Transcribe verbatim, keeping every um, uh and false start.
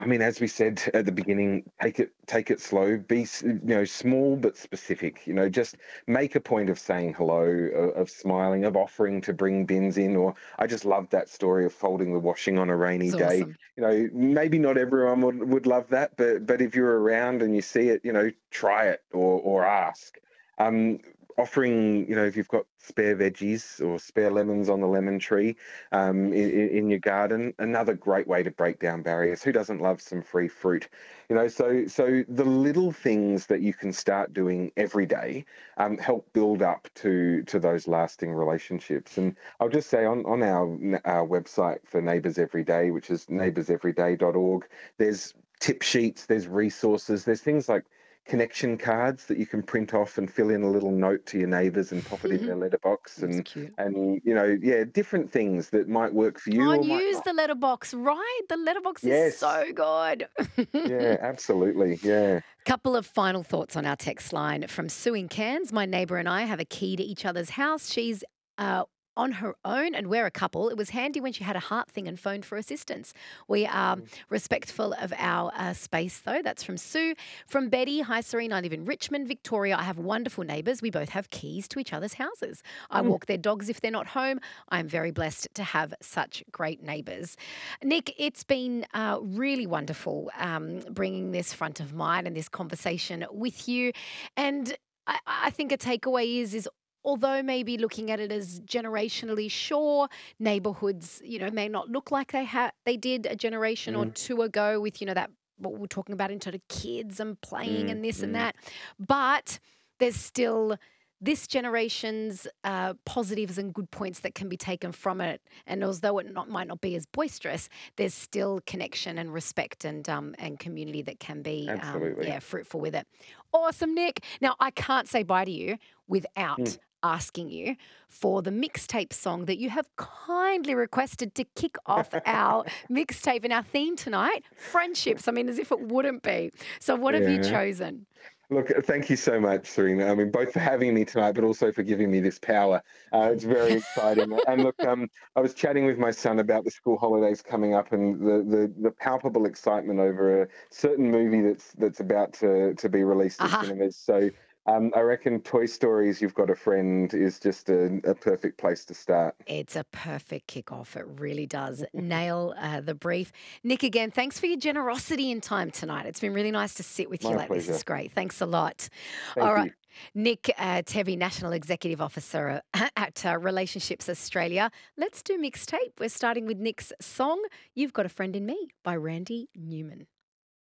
I mean, as we said at the beginning, take it take it slow. Be s- you know small but specific. You know, just make a point of saying hello, of, of smiling, of offering to bring bins in. Or I just love that story of folding the washing on a rainy It's day. awesome. You know, maybe not everyone would, would love that, but but if you're around and you see it, you know, try it or or ask. Um, Offering, you know, if you've got spare veggies or spare lemons on the lemon tree, um, in, in your garden. Another great way to break down barriers. Who doesn't love some free fruit? You know, so so the little things that you can start doing every day um, help build up to to those lasting relationships. And I'll just say on on our our website for Neighbours Every Day, which is neighbours every day dot org, there's tip sheets, there's resources, there's things like connection cards that you can print off and fill in a little note to your neighbours and pop it in their letterbox, It's and cute. and you know, yeah, different things that might work for Oh, you and or might use not. the letterbox, right? The letterbox is Yes, so good. yeah, absolutely, yeah. Couple of final thoughts on our text line from Sue in Cairns. My neighbour and I have a key to each other's house. She's uh, on her own and we're a couple. It was handy when she had a heart thing and phoned for assistance. We are Mm, respectful of our uh, space, though. That's from Sue. From Betty, hi, Serene. I live in Richmond, Victoria. I have wonderful neighbours. We both have keys to each other's houses. I mm. walk their dogs if they're not home. I'm very blessed to have such great neighbours. Nick, it's been uh, really wonderful um, bringing this front of mind and this conversation with you. And I, I think a takeaway is is although maybe looking at it as generationally, sure, neighborhoods, you know, may not look like they had they did a generation or Mm, two ago with, you know, that what we're talking about in terms of kids and playing mm, and this and mm. that. But there's still this generation's uh, positives and good points that can be taken from it. And although it not, might not be as boisterous, there's still connection and respect and um, and community that can be um, Absolutely. yeah fruitful with it. Awesome, Nick. Now I can't say bye to you without Mm. asking you for the mixtape song that you have kindly requested to kick off our mixtape and our theme tonight, friendships. I mean, as if it wouldn't be. So, what have you Yeah. chosen? Look, thank you so much, Serena. I mean, both for having me tonight, but also for giving me this power. Uh, it's very exciting. And look, um, I was chatting with my son about the school holidays coming up and the, the, the palpable excitement over a certain movie that's that's about to, to be released at Aha. cinemas. So um, I reckon Toy Story's You've Got a Friend is just a, a perfect place to start. It's a perfect kickoff. It really does nail uh, the brief. Nick, again, thanks for your generosity and time tonight. It's been really nice to sit with you My like this. It's pleasure. great. Thanks a lot. All Thank right. you. Nick uh, Tevy, National Executive Officer uh, at uh, Relationships Australia. Let's do mixtape. We're starting with Nick's song, You've Got a Friend in Me by Randy Newman.